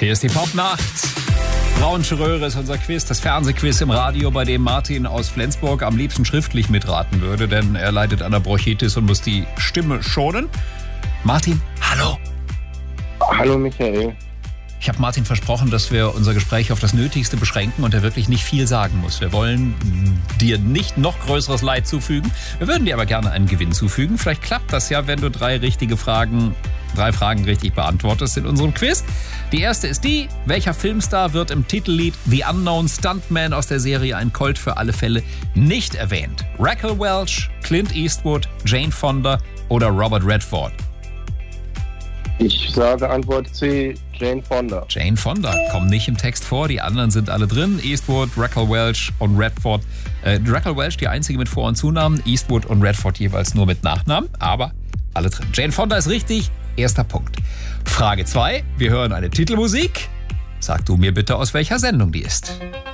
Hier ist die Popnacht. Braunsche Röhre ist unser Quiz, das Fernsehquiz im Radio, bei dem Martin aus Flensburg am liebsten schriftlich mitraten würde, denn er leidet an der Bronchitis und muss die Stimme schonen. Martin, hallo. Hallo Michael. Ich habe Martin versprochen, dass wir unser Gespräch auf das Nötigste beschränken und er wirklich nicht viel sagen muss. Wir wollen dir nicht noch größeres Leid zufügen. Wir würden dir aber gerne einen Gewinn zufügen. Vielleicht klappt das ja, wenn du drei Fragen richtig beantwortest in unserem Quiz. Die erste ist die: Welcher Filmstar wird im Titellied The Unknown Stuntman aus der Serie Ein Colt für alle Fälle nicht erwähnt? Raquel Welch, Clint Eastwood, Jane Fonda oder Robert Redford? Ich sage Antwort C, Jane Fonda. Jane Fonda kommt nicht im Text vor, die anderen sind alle drin. Eastwood, Raquel Welch und Redford. Raquel Welch die einzige mit Vor- und Zunamen, Eastwood und Redford jeweils nur mit Nachnamen, aber alle drin. Jane Fonda ist richtig, erster Punkt. Frage 2, wir hören eine Titelmusik. Sag du mir bitte, aus welcher Sendung die ist.